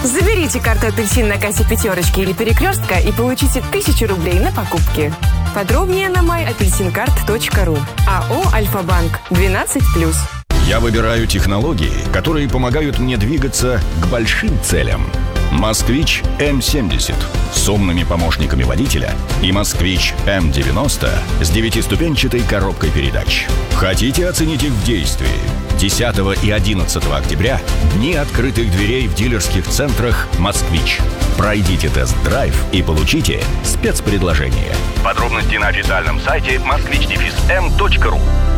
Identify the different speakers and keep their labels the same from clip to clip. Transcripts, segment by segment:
Speaker 1: Заберите карту «Апельсин» на кассе «Пятерочки» или «Перекрестка» и получите 1000 рублей на покупки. Подробнее на myapelsincard.ru. АО «Альфа-банк» 12+.
Speaker 2: Я выбираю технологии, которые помогают мне двигаться к большим целям. «Москвич М70» с умными помощниками водителя и «Москвич М90» с 9-ступенчатой коробкой передач. Хотите оценить их в действии? 10 и 11 октября – дни открытых дверей в дилерских центрах «Москвич». Пройдите тест-драйв и получите спецпредложение. Подробности на официальном сайте moskvich-m.ru.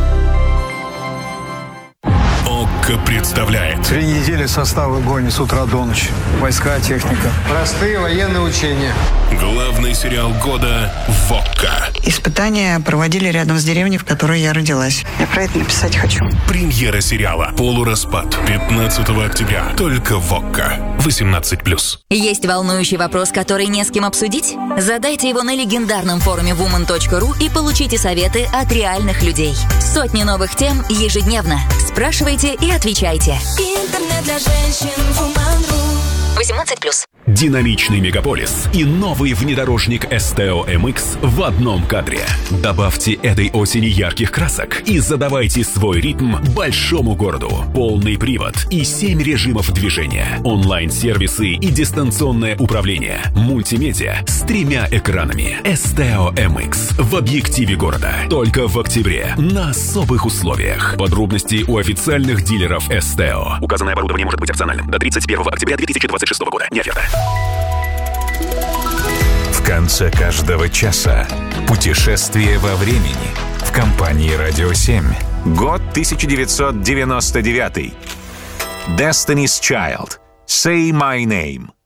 Speaker 3: ОККО представляет.
Speaker 4: 3 недели состав в огонь с утра до ночи. Войска, техника.
Speaker 5: Простые военные учения.
Speaker 3: Главный сериал года в ОККО.
Speaker 6: Испытания проводили рядом с деревней, в которой я родилась. Я про это написать хочу.
Speaker 3: Премьера сериала «Полураспад» 15 октября. Только в ОККО. 18+.
Speaker 7: Есть волнующий вопрос, который не с кем обсудить? Задайте его на легендарном форуме woman.ru и получите советы от реальных людей. Сотни новых тем ежедневно. Спрашивайте и отвечайте.
Speaker 8: Интернет для женщин Woman.ru.
Speaker 7: 18+.
Speaker 9: Динамичный мегаполис и новый внедорожник STO MX в одном кадре. Добавьте этой осени ярких красок и задавайте свой ритм большому городу. Полный привод и 7 режимов движения. Онлайн-сервисы и дистанционное управление. Мультимедиа с 3 экранами. STO MX в объективе города. Только в октябре на особых условиях. Подробности у официальных дилеров STO. Указанное оборудование может быть опциональным. До 31 октября 2026 года. Не оферта.
Speaker 3: В конце каждого часа путешествие во времени в компании «Радио 7». Год 1999. Destiny's Child. Say My Name.